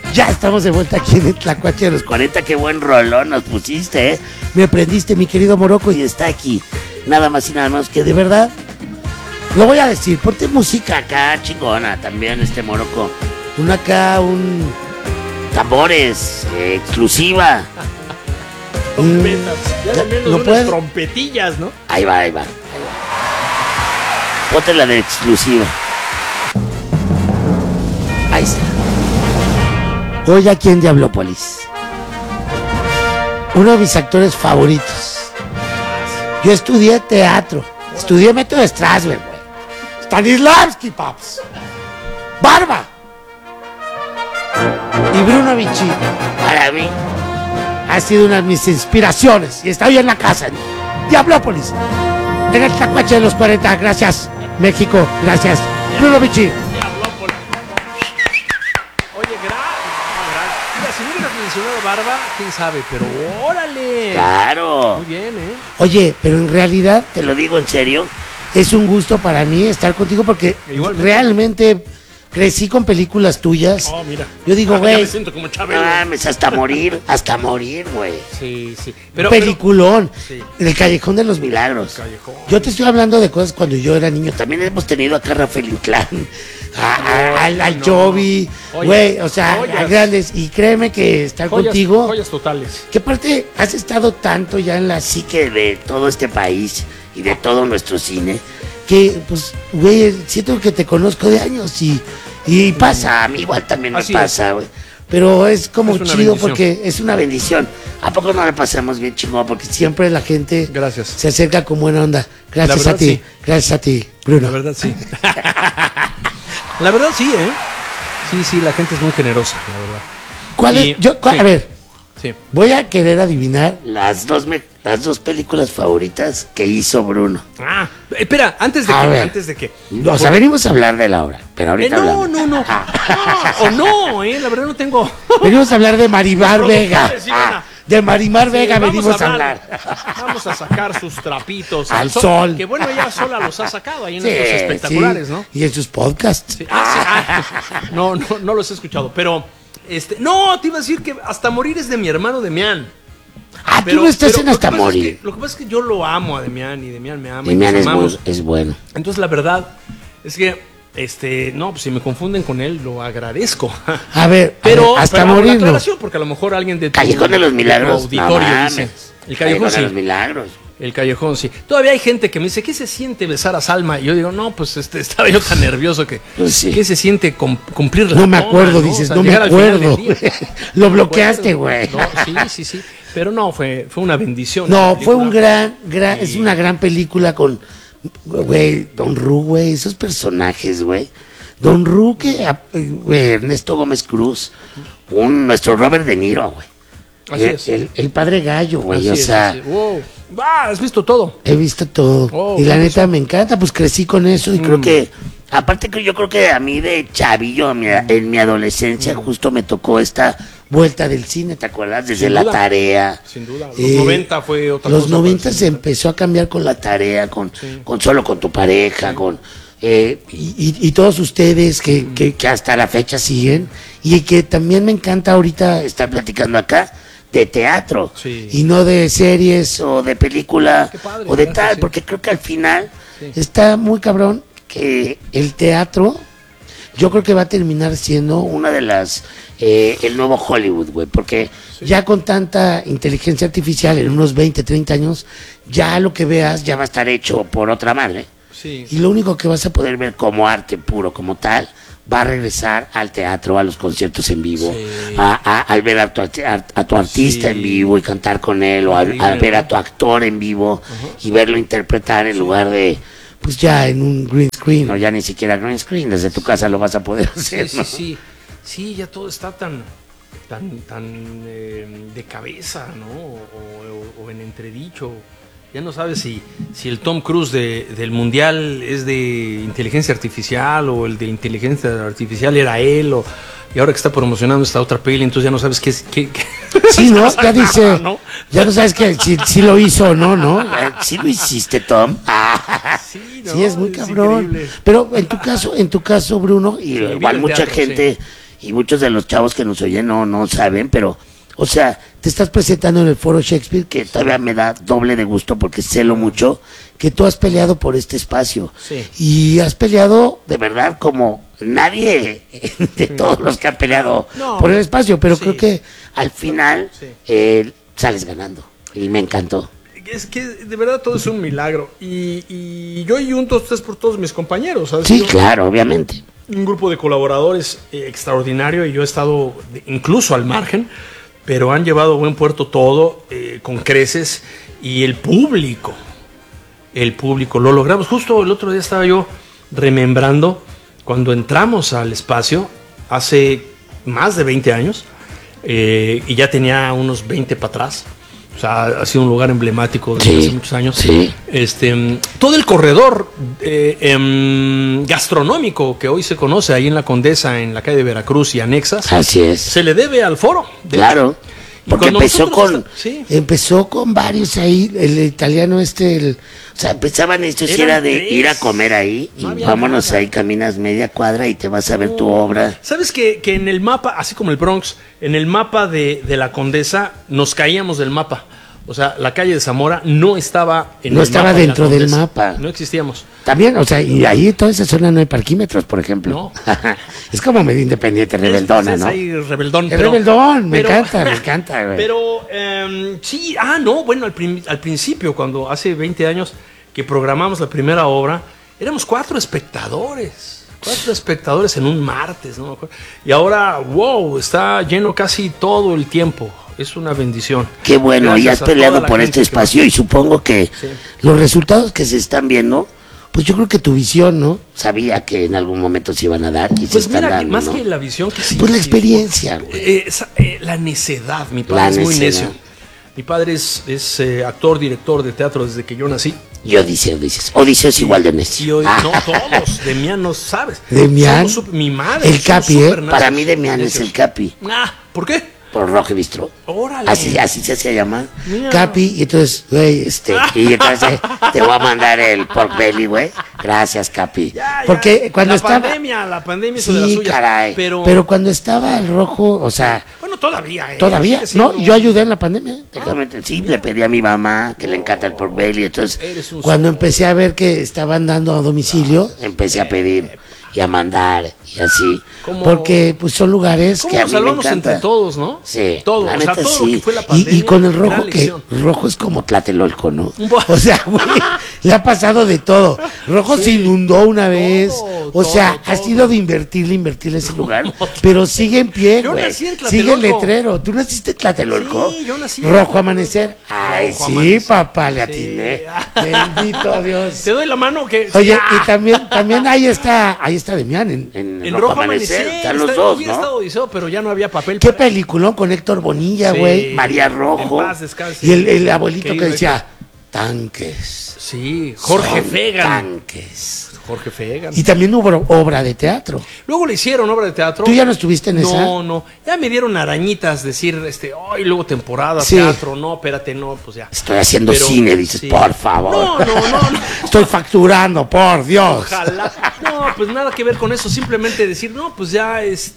Ya estamos de vuelta aquí en el Tlacuache de los 40. Qué buen rolón nos pusiste, ¿eh? Me aprendiste, mi querido Morocco, y está aquí. Nada más y nada menos que de verdad. Lo voy a decir, ponte música acá chingona también, Morocco. Tambores, exclusiva. Trompetas. Ya al menos ¿lo unas puedes? trompetillas, ¿no? Ahí va. Ponte la de exclusiva. Ahí está. Hoy aquí en Diablópolis, uno de mis actores favoritos. Yo estudié teatro. Estudié método de Strasberg, güey. Stanislavski, paps. Barba. Y Bruno Bichir, para mí, ha sido una de mis inspiraciones. Y está hoy en la casa, en Diablópolis, en el Tlacuache de los 40. Gracias, México. Gracias, Bruno Bichir. Oye, mira, si no hubieras mencionado Barba, quién sabe, pero órale. Claro. Muy bien, ¿eh? Oye, pero en realidad, te lo digo en serio, es un gusto para mí estar contigo porque Igualmente. realmente crecí con películas tuyas. Oh, mira. Yo digo, Ya güey, me siento como Chabelo. hasta morir, güey. Sí. Peliculón. Sí. El Callejón de los Milagros. Callejón. Yo te estoy hablando de cosas cuando yo era niño. También hemos tenido acá a Rafael Inclán, al Jovi, güey, o sea, Joyas. a grandes. Y créeme que estar contigo, Joyas totales. que aparte has estado tanto ya en la psique de todo este país y de todo nuestro cine, que pues, güey, siento que te conozco de años y pasa, a mí igual también me Así pasa, güey. Pero es como Es una chido bendición. porque es una bendición. ¿A poco no la pasamos bien chingón? Porque siempre la gente Gracias. se acerca con buena onda. Gracias La verdad, a ti, sí. gracias a ti, Bruno. La verdad, sí. La verdad, sí, ¿eh? Sí, la gente es muy generosa, la verdad. ¿Cuál Y- es? A sí. ver, Sí. voy a querer adivinar las dos películas favoritas que hizo Bruno. Espera, antes de que. O sea, venimos a hablar de la obra, pero ahorita No, hablamos. no. O no, la verdad no tengo. Venimos a hablar de Marimar Los Vega. productores iban a- De Marimar Vega Sí, venimos a hablar. Vamos a sacar sus trapitos Al sol. Que bueno, ya sola los ha sacado ahí en Sí, estos espectaculares, sí. ¿no? Y en sus podcasts. Sí. No los he escuchado, pero no, te iba a decir que Hasta morir es de mi hermano Demián. Tú no estás en lo que Hasta pasa morir. lo que pasa es que yo lo amo a Demián y Demián me ama. Demián nos amamos. es bueno. Entonces la verdad es que no, pues si me confunden con él lo agradezco. A ver, Pero hasta hago la morir no. aclaración, porque a lo mejor alguien de tu, Callejón de los Milagros. de tu auditorio No dice. mames. El Callejón de sí. los Milagros. El Callejón sí. Todavía hay gente que me dice, ¿qué se siente besar a Salma? Y yo digo, no, pues estaba yo tan nervioso que Pues sí. ¿qué se siente cumplir la No me toma, acuerdo, ¿no? dices, O sea, no me llegar al final acuerdo. del día. Lo bloqueaste, güey. No, sí. Pero no, fue una bendición. No, la fue un película. es una gran película con, güey, Don Ru, güey, esos personajes, güey. Don Ru, güey, Ernesto Gómez Cruz, nuestro Robert De Niro, güey. Así es. El padre Gallo, güey, Así o es, sea, así es. Wow. ¿Has visto todo? he visto todo. Oh, y la ¿qué neta me encanta, pues crecí con eso y creo que, aparte que yo creo que a mí de chavillo, en mi adolescencia, justo me tocó esta vuelta del cine, ¿te acuerdas? Desde Sin La duda. Tarea. Sin duda. Los 90 fue otra cosa. Los 90 pero se sin duda. empezó a cambiar con La Tarea, con Solo con tu pareja, con y todos ustedes que hasta la fecha siguen y que también me encanta ahorita estar platicando acá de teatro Sí. y no de series o de película Qué padre, o de gracias, tal, sí. porque creo que al final Sí. está muy cabrón que el teatro yo creo que va a terminar siendo una de las el nuevo Hollywood, güey, porque ya con tanta inteligencia artificial en unos 20, 30 años, ya lo que veas ya va a estar hecho por otra madre. Sí. Y lo único que vas a poder ver como arte puro, como tal, va a regresar al teatro, a los conciertos en vivo, Sí. al ver a tu artista Sí. en vivo y cantar con él, o al ver a tu actor en vivo y verlo interpretar en lugar de, pues ya en un green screen, o ya ni siquiera green screen, desde tu casa lo vas a poder hacer, ¿no? Sí, ya todo está tan de cabeza, ¿no? O en entredicho. Ya no sabes si el Tom Cruise del Mundial es de inteligencia artificial o el de inteligencia artificial era él, y ahora que está promocionando esta otra peli, entonces ya no sabes qué es. Sí, ¿no? Ya dice, nada, ¿no? ya no sabes que si lo hizo o no, ¿no? Sí lo hiciste, Tom. Sí, ¿no? Sí, es muy Es cabrón. increíble. Pero en tu caso, Bruno, y igual el mucha teatro, gente, y muchos de los chavos que nos oyen no saben, pero, o sea, te estás presentando en el Foro Shakespeare, que todavía me da doble de gusto porque sé lo mucho que tú has peleado por este espacio. Sí. Y has peleado de verdad como nadie de todos los que han peleado por el espacio, pero creo que al final sales ganando y me encantó. Es que de verdad todo es un milagro. Y yo y un 2, 3 por todos mis compañeros. Sí, claro, obviamente. Un grupo de colaboradores extraordinario y yo he estado incluso al margen, pero han llevado a buen puerto todo con creces y el público lo logramos. Justo el otro día estaba yo remembrando cuando entramos al espacio hace más de 20 años y ya tenía unos 20 para atrás. O sea, ha sido un lugar emblemático desde hace muchos años. Sí. Todo el corredor gastronómico que hoy se conoce ahí en la Condesa, en la calle de Veracruz y anexas, así es. se le debe al foro. Claro. Porque Y empezó con varios ahí, el italiano o sea, empezaban estos y era de 3. ir a comer ahí y vámonos nada. ahí, caminas media cuadra y te vas a ver tu obra. ¿Sabes que en el mapa, así como el Bronx, en el mapa de la Condesa nos caíamos del mapa? O sea, la calle de Zamora no estaba en No el estaba mapa de la dentro del Condesa. mapa. No existíamos. También, o sea, y ahí en toda esa zona no hay parquímetros, por ejemplo. No. Es como medio independiente, rebeldona, Es ¿no? ahí rebeldón. Es rebeldón, me encanta, güey. Pero sí, bueno, al principio, cuando hace 20 años que programamos la primera obra, éramos 4 espectadores. 4 espectadores en un martes, ¿no? Y ahora, wow, está lleno casi todo el tiempo. Es una bendición. Qué bueno, y has peleado por este espacio y supongo que Sí. los resultados que se están viendo, pues yo creo que tu visión, ¿no? Sabía que en algún momento se iban a dar y se Pues están mira, dando, más ¿no? que la visión que sí. Pues la sí, experiencia, güey. la necedad. Mi La padre es muy necedad. necio. Mi padre es actor, director de teatro desde que yo nací. Y Odiseo es igual de necio. No todos, Demián no sabes. Demián, Mi madre. el somos Capi, súper necios. para mí Demián es Necios. el Capi, ¿Por qué? por Rojo Bistro. Órale. Así se hacía llamar. Mira. Capi, y entonces, güey, y entonces te voy a mandar el pork belly, güey. Gracias, Capi. Ya. Porque cuando la estaba... pandemia hizo de la Sí, suya. caray. Pero Cuando estaba el Rojo, o sea... bueno, todavía. Todavía, Sigue no, siendo- yo ayudé en la pandemia. Sí, le pedí a mi mamá que le encanta el pork belly. Entonces, Eres un cuando sol. empecé a ver que estaban dando a domicilio, empecé a pedir y a mandar y así. ¿Cómo- Porque pues son lugares ¿Cómo que a nos mí me salvamos encanta. entre todos, no? Sí, Todos. la O sea, neta, todo lo sí. que fue la pandemia. Y con el gran rojo, que lección. rojo es como Tlatelolco, ¿no? Un po- O sea, güey, le ha pasado de todo. Rojo se inundó una vez. O sea, ha sido de invertirle ese lugar. Pero sigue en pie, Yo güey. nací en Tlatelolco. Sigue el letrero. ¿Tú naciste en Tlatelolco? Sí, yo nací en Rojo amanecer. Ay, Rojo sí, amanecer. papá, le atiné. Bendito Dios. Te doy la mano que. Oye, Ah, y también ahí está Demián en en Rojo Amanecer. Están los dos, Hubiera ¿no? estado Odiseo, pero ya no había papel. Qué para- peliculón con Héctor Bonilla, Sí, güey. María Rojo. en paz descanse. Y el abuelito Querido que decía, tanques. Sí, Jorge son Fegan. Tanques. Jorge Fegan. Y también hubo obra de teatro. Luego le hicieron obra de teatro. ¿Tú ya no estuviste en esa? No. Ya me dieron arañitas, decir, ay, luego temporada, Sí. teatro, no, espérate, no, pues ya. Estoy haciendo Pero, cine, dices, sí. por favor. No. Estoy facturando, por Dios. Ojalá. No, pues nada que ver con eso. Simplemente decir, no, pues ya es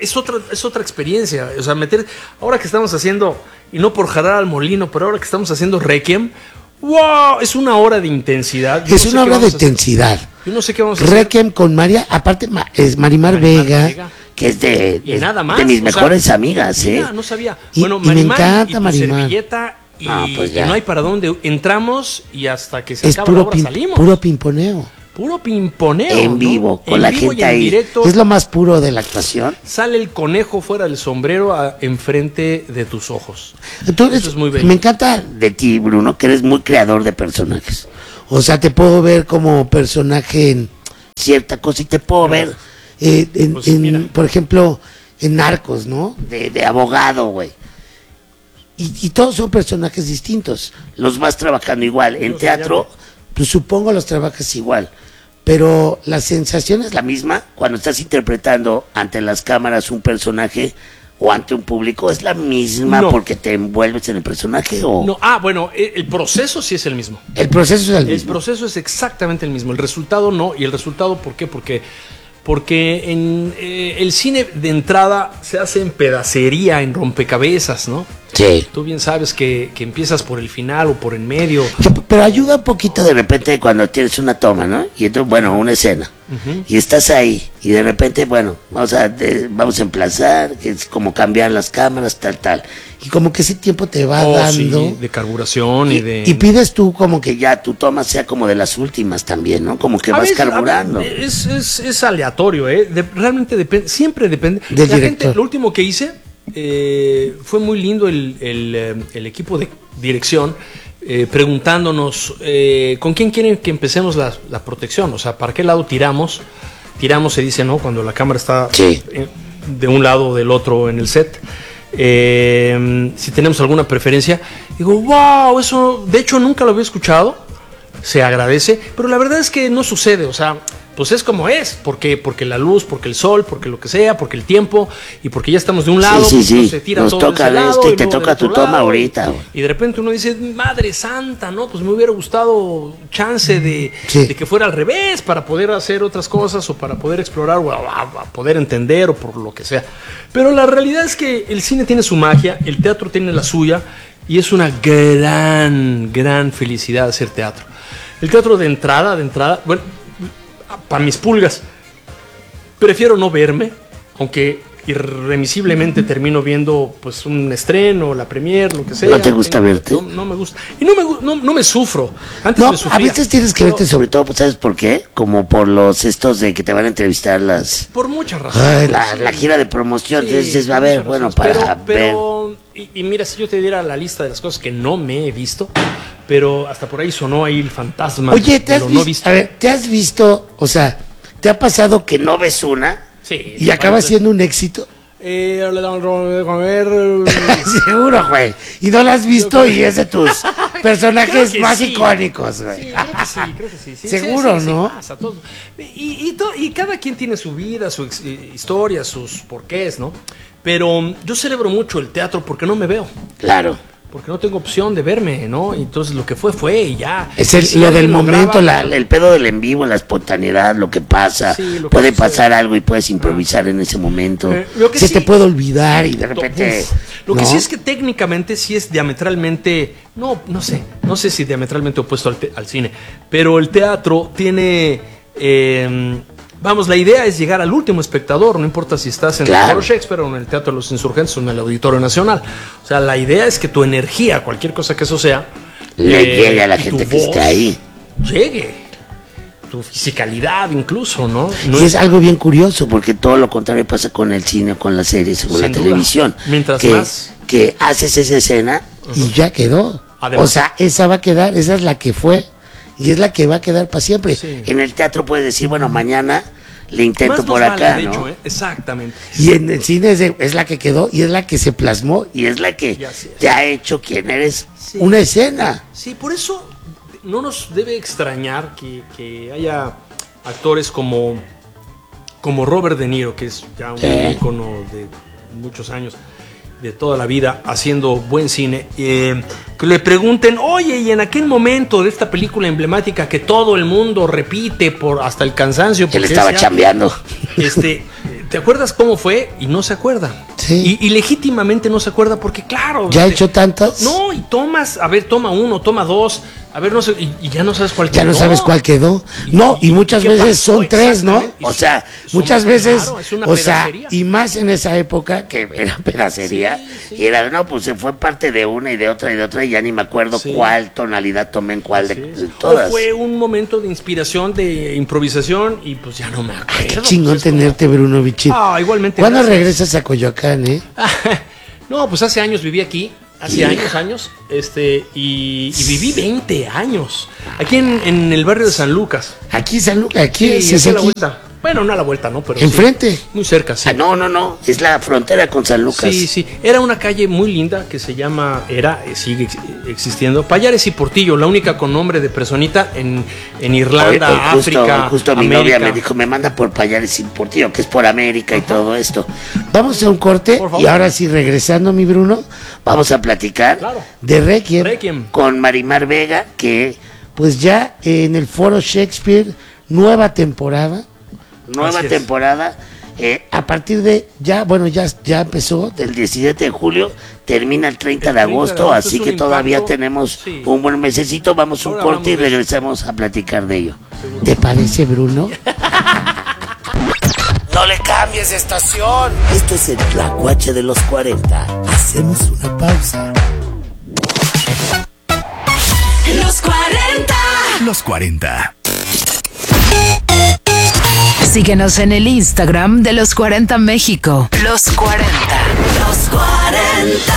otra experiencia. O sea, ahora que estamos haciendo, y no por jalar al molino, pero ahora que estamos haciendo Requiem, wow, es una hora de intensidad. Yo Es no sé una qué obra de vamos a hacer. intensidad. Yo no sé qué vamos a hacer. Requiem con María, aparte es Marimar Vega, que es Y nada más. de mis o sea, mejores amigas, ¿eh? mira, no sabía. Y- Bueno, y me Marimar encanta y tu Marimar. servilleta y, Pues ya. y no hay para dónde. Entramos y hasta que se Es acaba la puro, obra salimos. puro pimponeo. Puro pimponeo. En ¿no? vivo, con En la vivo y gente en ahí. directo. Es lo más puro de la actuación. Sale el conejo fuera del sombrero enfrente de tus ojos. Entonces, Eso es muy bello. me encanta de ti, Bruno, que eres muy creador de personajes. O sea, te puedo ver como personaje en cierta cosa y te puedo ver, Pues mira. por ejemplo, en Narcos, ¿no? De abogado, güey. Y todos son personajes distintos. Los vas trabajando igual. En teatro, pues supongo los trabajas igual. Pero la sensación es la misma cuando estás interpretando ante las cámaras un personaje o ante un público. ¿Es la misma No. porque te envuelves en el personaje o No, bueno, el proceso sí es el mismo. el proceso es el El mismo? proceso es exactamente el mismo. El resultado no. ¿Y el resultado por qué? Porque porque en el cine de entrada se hace en pedacería, en rompecabezas, ¿no? Sí. Tú bien sabes que empiezas por el final o por el medio. Pero ayuda un poquito de repente cuando tienes una toma, ¿no? Y entonces, bueno, una escena. Y estás ahí, y de repente, bueno, vamos a emplazar, que es como cambiar las cámaras, tal. Y como que ese tiempo te va dando. Sí, de carburación y pides tú como que ya tu toma sea como de las últimas también, ¿no? Como que vas carburando. Es aleatorio, ¿eh? Realmente depende, siempre depende. Del La director. gente, lo último que hice, fue muy lindo el equipo de dirección. Preguntándonos con quién quieren que empecemos la protección, o sea, para qué lado tiramos, se dice, ¿no? Cuando la cámara está de un lado o del otro en el set, si tenemos alguna preferencia. Digo, wow, eso de hecho nunca lo había escuchado, se agradece, pero la verdad es que no sucede, o sea, pues es como es, porque la luz, porque el sol, porque lo que sea, porque el tiempo, y porque ya estamos de un lado, sí, se tira nos todo toca de ese esto lado, y te luego toca del tu otro toma lado, ahorita. y de repente uno dice, madre santa, ¿no? Pues me hubiera gustado chance de que fuera al revés, para poder hacer otras cosas, o para poder explorar, o a poder entender, o por lo que sea. Pero la realidad es que el cine tiene su magia, el teatro tiene la suya, y es una gran felicidad hacer teatro. El teatro de entrada, bueno, para mis pulgas, prefiero no verme, aunque irremisiblemente termino viendo pues un estreno, la premier, lo que sea. ¿No te gusta verte? No me gusta. Y no me sufro. Antes me sufría. A veces tienes que verte sobre todo, ¿sabes por qué? Como por los estos de que te van a entrevistar las... Por muchas razones. La gira de promoción. Sí, Entonces, a ver, bueno, para ver... Y mira, si yo te diera la lista de las cosas que no me he visto, pero hasta por ahí sonó ahí el fantasma. Oye, de lo no visto. A ver, ¿te has visto, o sea, te ha pasado que no ves una Sí, y acaba siendo un éxito? Seguro, güey. Y no la has visto y es de tus personajes más icónicos, güey. Sí, creo que sí. Seguro, ¿no? Pasa, todo. Y cada quien tiene su vida, su historia, sus porqués, ¿no? Pero yo celebro mucho el teatro porque no me veo. Claro. Porque no tengo opción de verme, ¿no? Entonces lo que fue y ya. Es lo del momento, el pedo del en vivo, la espontaneidad, lo que pasa. Sí, lo que puede sucede. pasar algo y puedes improvisar en ese momento. Se te puede olvidar y de repente... Lo que sí es que técnicamente sí es diametralmente, no sé si diametralmente opuesto al cine, pero el teatro tiene... vamos, la idea es llegar al último espectador, no importa si estás en el Foro Shakespeare o en el Teatro de los Insurgentes o en el Auditorio Nacional. O sea, la idea es que tu energía, cualquier cosa que eso sea, le llegue a la gente que esté ahí. Llegue. Tu fisicalidad incluso, ¿no? Y es algo bien curioso, porque todo lo contrario pasa con el cine, con las series, con la televisión. Mientras más... Que haces esa escena y ya quedó. Además, o sea, esa va a quedar, esa es la que fue. Y es la que va a quedar para siempre. Sí. En el teatro puedes decir, bueno, mañana le intento por acá, vale, ¿no? de hecho, exactamente. Y en el cine es la que quedó, y es la que se plasmó, y es la que te ha hecho quien eres, una escena. Sí, por eso no nos debe extrañar que haya actores como Robert De Niro, que es ya un ícono de muchos años, de toda la vida, haciendo buen cine, que le pregunten, oye, y en aquel momento de esta película emblemática que todo el mundo repite hasta el cansancio, él estaba chambeando. ¿Te acuerdas cómo fue? Y no se acuerda. Sí. Y legítimamente no se acuerda porque, claro... ¿Ya ha hecho tantas? No, y toma uno, toma dos... A ver, no sé, y ya no sabes cuál quedó. Ya no sabes cuál quedó. No, y muchas veces son tres, ¿no? O sea, muchas veces, claro, o sea, y más en esa época que era pedacería, y era, no, pues se fue parte de una y de otra, y ya ni me acuerdo cuál tonalidad tomé en cuál de todas. O fue un momento de inspiración, de improvisación, y pues ya no me acuerdo. Ay, qué chingón tenerte, Bruno Bichir. Igualmente. ¿Cuándo regresas a Coyoacán, No, pues hace años viví aquí. Hace años, y viví 20 años. Aquí en el barrio de San Lucas. Aquí San Lucas, aquí sí, a la vuelta. Bueno, no a la vuelta, ¿no? Pero enfrente. Sí, muy cerca, sí. No, es la frontera con San Lucas. Sí. Era una calle muy linda que se llama, sigue existiendo, Pallares y Portillo, la única con nombre de personita en Irlanda, África, justo mi novia me dijo, me manda por Pallares y Portillo, que es por América y todo esto. Vamos a un corte y ahora sí, regresando, mi Bruno, vamos a platicar de Requiem con Marimar Vega, que pues ya en el Foro Shakespeare, nueva temporada. nueva temporada. A partir de ya empezó del 17 de julio, termina el 30 de agosto, así que todavía tenemos un buen mesecito. Vamos un corte y regresamos a platicar de ello. ¿Te parece, Bruno? No le cambies de estación. Esto es el Tlacuache de los 40. Hacemos una pausa. Los 40. Los 40. Síguenos en el Instagram de Los 40 México. Los 40. Los 40.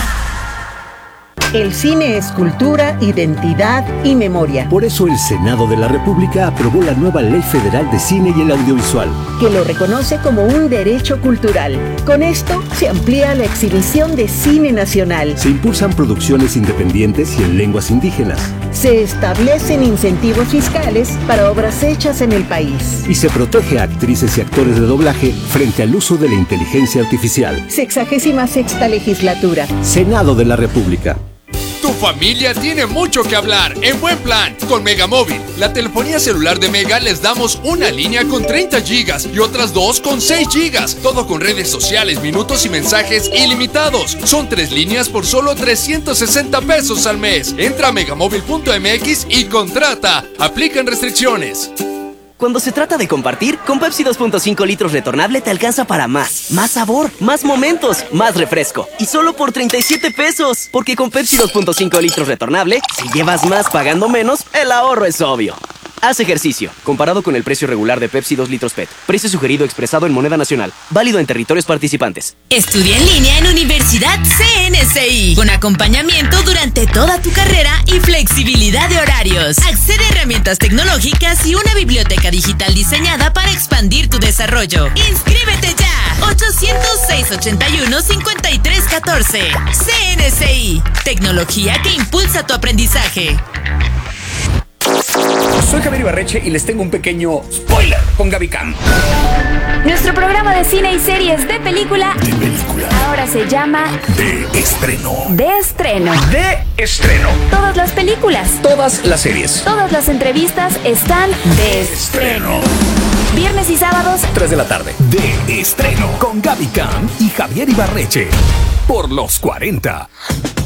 El cine es cultura, identidad y memoria. Por eso el Senado de la República aprobó la nueva Ley Federal de Cine y el Audiovisual, que lo reconoce como un derecho cultural. Con esto se amplía la exhibición de cine nacional. Se impulsan producciones independientes y en lenguas indígenas. Se establecen incentivos fiscales para obras hechas en el país. Y se protege a actrices y actores de doblaje frente al uso de la inteligencia artificial. 66ª legislatura. Senado de la República. Tu familia tiene mucho que hablar en buen plan con Megamóvil. La telefonía celular de Mega les damos una línea con 30 gigas y otras 2 con 6 gigas. Todo con redes sociales, minutos y mensajes ilimitados. Son 3 líneas por solo 360 pesos al mes. Entra a megamóvil.mx y contrata. Aplican restricciones. Cuando se trata de compartir, con Pepsi 2.5 litros retornable te alcanza para más. Más sabor, más momentos, más refresco. Y solo por 37 pesos. Porque con Pepsi 2.5 litros retornable, si llevas más pagando menos, el ahorro es obvio. Haz ejercicio, comparado con el precio regular de Pepsi 2 litros PET. Precio sugerido expresado en moneda nacional. Válido en territorios participantes. Estudia en línea en Universidad CNCI. Con acompañamiento durante toda tu carrera y flexibilidad de horarios. Accede a herramientas tecnológicas y una biblioteca digital diseñada para expandir tu desarrollo. ¡Inscríbete ya! 800-681-5314. CNCI. Tecnología que impulsa tu aprendizaje. Soy Javier Ibarreche y les tengo un pequeño spoiler con Gaby Cam. Nuestro programa de cine y series de película. Ahora se llama De Estreno. De Estreno. De Estreno. Todas las películas. Todas las series. Todas las entrevistas están de estreno. Viernes y sábados, 3 de la tarde. De Estreno. Con Gaby Cam y Javier Ibarreche. Por los 40.